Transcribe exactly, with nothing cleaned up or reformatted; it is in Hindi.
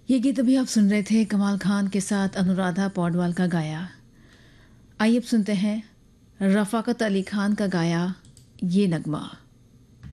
ये गीत अभी आप सुन रहे थे कमाल खान के साथ अनुराधा पौडवाल का गाया। आइए अब सुनते हैं रफ़ाकत अली खान का गाया ये नगमा।